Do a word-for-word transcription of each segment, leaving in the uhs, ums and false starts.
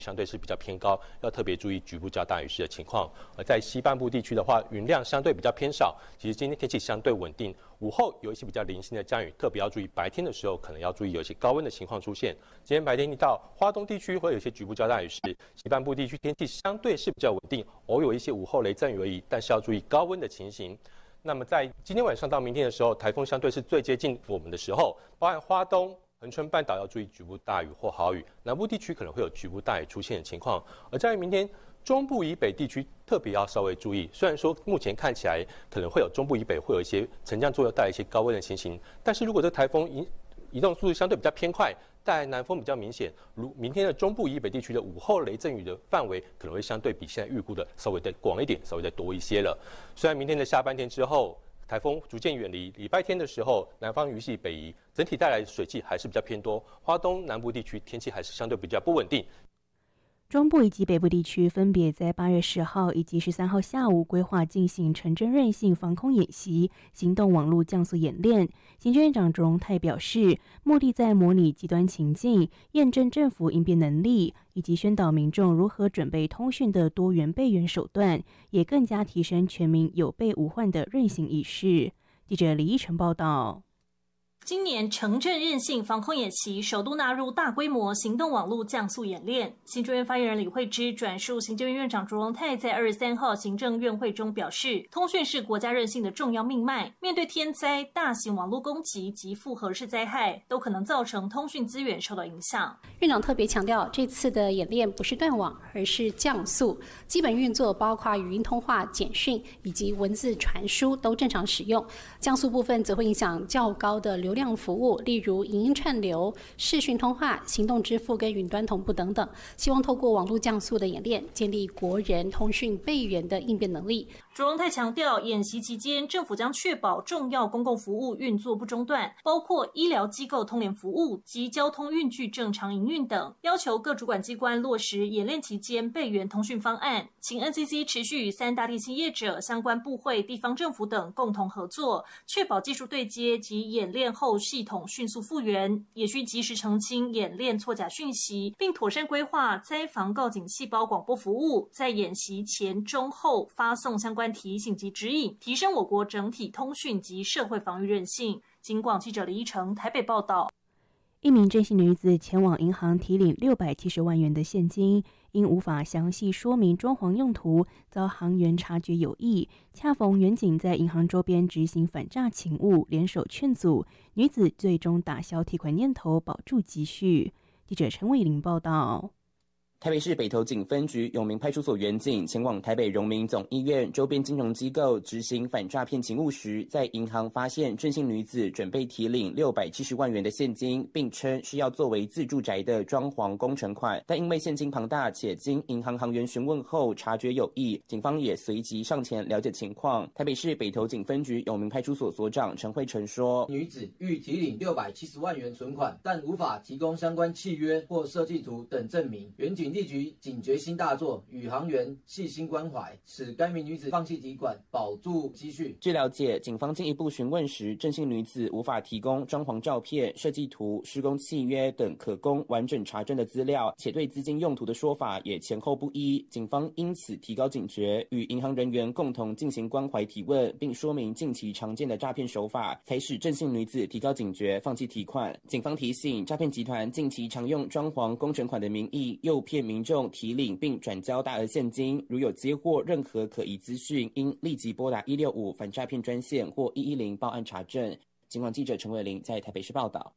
相对是比较偏高，要特别注意局部较大雨势的情况。而在西半部地区的话，云量相对比较偏少，其实今天天气相对稳定。午后有一些比较零星的降雨，特别要注意白天的时候可能要注意有一些高温的情况出现。今天白天一到花东地区会有一些局部较大雨势，西半部地区天气相对是比较稳定，偶有一些午后雷阵雨而已，但是要注意高温的情形。那么在今天晚上到明天的时候，台风相对是最接近我们的时候，包含花东、恒春半岛要注意局部大雨或豪雨，南部地区可能会有局部大雨出现的情况。而在于明天，中部以北地区特别要稍微注意。虽然说目前看起来可能会有中部以北会有一些沉降作用带来一些高温的情形，但是如果这台风移移动速度相对比较偏快，带来南风比较明显，如明天的中部以北地区的午后雷阵雨的范围可能会相对比现在预估的稍微再广一点，稍微再多一些了。虽然明天的下半天之后，台风逐渐远离，礼拜天的时候，南方雨系北移，整体带来的水汽还是比较偏多。花东南部地区天气还是相对比较不稳定。 中部以及北部地区分别在八月十号以及十三号下午规划进行城镇韧性防空演习、行动网络降速演练。行政院长卓荣泰表示，目的在模拟极端情境，验证政府应变能力，以及宣导民众如何准备通讯的多元备援手段，也更加提升全民有备无患的韧性意识。记者李依晨报道。 今年城镇韧性防空演习首度纳入大规模行动网络降速演练。行政院发言人李慧芝转述行政院院长卓荣泰在二十三号行政院会中表示，通讯是国家韧性的重要命脉，面对天灾、大型网络攻击及复合式灾害，都可能造成通讯资源受到影响。 院长特别强调，这次的演练不是断网，而是降速，基本运作包括语音通话、简讯以及文字传输都正常使用。降速部分则会影响较高的流流量服务，例如影音串流、视讯通话、行动支付跟云端同步等等，希望透过网络降速的演练，建立国人通讯备援的应变能力。 卓荣泰强调，演习期间，政府将确保重要公共服务运作不中断，包括医疗机构通联服务及交通运具正常营运等，要求各主管机关落实演练期间备援通讯方案，请 N C C 持续与三大电信业者、相关部会、地方政府等共同合作，确保技术对接及演练后系统迅速复原，也需及时澄清演练错假讯息，并妥善规划灾防告警细胞广播服务，在演习前、中、后发送相关提醒及指引，提升我国整体通讯及社会防御韧性。警广记者李依成台北报道。 一名郑姓女子前往银行提领六百七十万元的现金，因无法详细说明装潢用途，遭行员察觉有异。恰逢员警在银行周边执行反诈勤务，联手劝阻，女子最终打消提款念头，保住积蓄。记者陈伟玲报道。 台北市北投警分局永明派出所员警前往台北荣民总医院周边金融机构执行反诈骗勤务时，在银行发现郑姓女子准备提领六百七十万元的现金，并称是要作为自住宅的装潢工程款，但因为现金庞大且经银行行员询问后察觉有异，警方也随即上前了解情况。台北市北投警分局永明派出所所长陈慧成说， 女子欲提领六百七十万元存款，但无法提供相关契约或设计图等证明，员警立即警觉心大作，与行员细心关怀，使该名女子放弃提款，保住积蓄。 据了解，警方进一步询问时，郑姓女子无法提供装潢照片、设计图、施工契约等可供完整查证的资料，且对资金用途的说法也前后不一。警方因此提高警觉，与银行人员共同进行关怀提问，并说明近期常见的诈骗手法，才使郑姓女子提高警觉，放弃提款。警方提醒，诈骗集团近期常用装潢工程款的名义诱骗民众提领并转交大额现金，如有接获任何可疑资讯，应立即拨打一六五反诈骗专线或一一零报案查证。警广记者陈伟玲在台北市报道。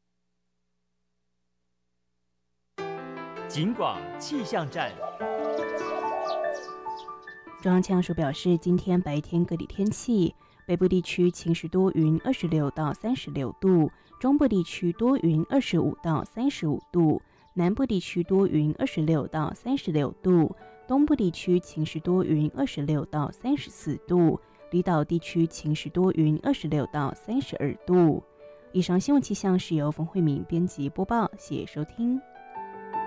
警广气象站。 中央气象署表示，今天白天各地天气：北部地区晴时多云，二十六到三十六度；中部地区多云，二十五到三十五度。南部地区多云，二十六到三十六度；东部地区晴时多云，二十六到三十四度；离岛地区晴时多云，二十六到三十二度。以上新闻气象是由冯慧敏编辑播报，谢谢收听。